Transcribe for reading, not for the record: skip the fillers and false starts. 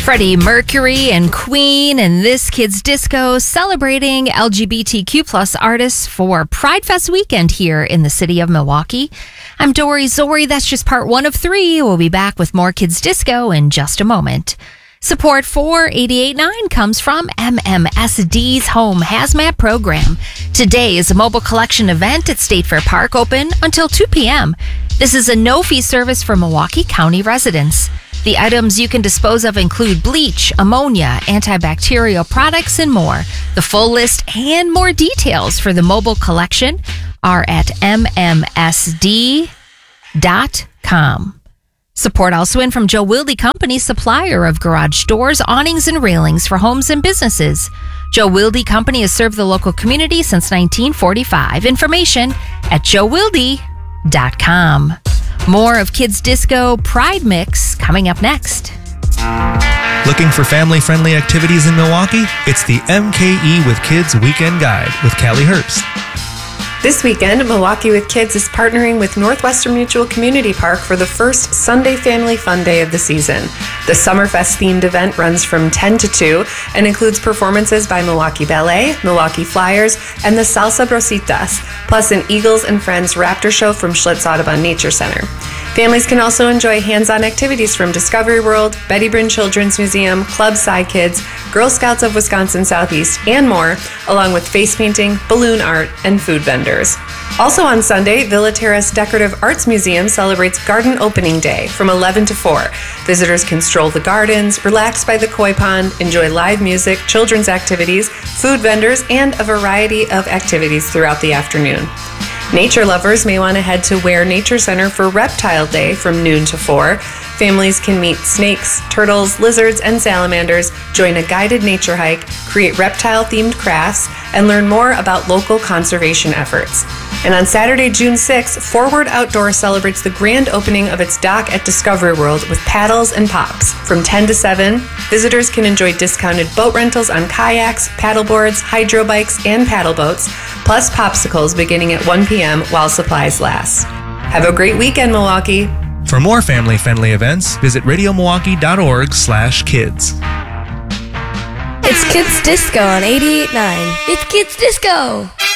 Freddie Mercury and Queen and This Kid's Disco celebrating LGBTQ plus artists for Pride Fest weekend here in the city of Milwaukee. I'm Dory Zori. That's just part one of 3. We'll be back with more Kids Disco in just a moment. Support for 88.9 comes from MMSD's Home Hazmat Program. Today is a mobile collection event at State Fair Park, open until 2 p.m. This is a no-fee service for Milwaukee County residents. The items you can dispose of include bleach, ammonia, antibacterial products, and more. The full list and more details for the mobile collection are at mmsd.com. Support also in from Joe Wilde Company, supplier of garage doors, awnings, and railings for homes and businesses. Joe Wilde Company has served the local community since 1945. Information at joewilde.com. More of Kids Disco Pride Mix coming up next. Looking for family-friendly activities in Milwaukee? It's the MKE with Kids Weekend Guide with Callie Herbst. This weekend, Milwaukee with Kids is partnering with Northwestern Mutual Community Park for the first Sunday Family Fun Day of the season. The Summerfest-themed event runs from 10 to 2 and includes performances by Milwaukee Ballet, Milwaukee Flyers, and the Salsa Brositas, plus an Eagles and Friends Raptor show from Schlitz Audubon Nature Center. Families can also enjoy hands-on activities from Discovery World, Betty Bryn Children's Museum, Club Sci Kids, Girl Scouts of Wisconsin Southeast, and more, along with face painting, balloon art, and food vendors. Also on Sunday, Villa Terrace Decorative Arts Museum celebrates Garden Opening Day from 11 to 4. Visitors can stroll the gardens, relax by the koi pond, enjoy live music, children's activities, food vendors, and a variety of activities throughout the afternoon. Nature lovers may want to head to Ware Nature Center for Reptile Day from noon to 4. Families can meet snakes, turtles, lizards, and salamanders, join a guided nature hike, create reptile-themed crafts, and learn more about local conservation efforts. And on Saturday, June 6th, Forward Outdoor celebrates the grand opening of its dock at Discovery World with paddles and pops. From 10 to 7, visitors can enjoy discounted boat rentals on kayaks, paddleboards, hydro bikes, and paddle boats, plus popsicles beginning at 1 p.m. while supplies last. Have a great weekend, Milwaukee. For more family-friendly events, visit radiomilwaukee.org/kids. It's Kids Disco on 88.9. It's Kids Disco!